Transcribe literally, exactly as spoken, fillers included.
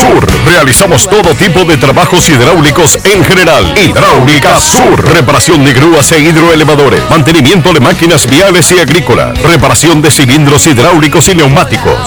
Sur. Realizamos todo tipo de trabajos hidráulicos en general. Hidráulica Sur. Reparación de grúas e hidroelevadores. Mantenimiento de máquinas viales y agrícolas. Reparación de cilindros hidráulicos y neumáticos.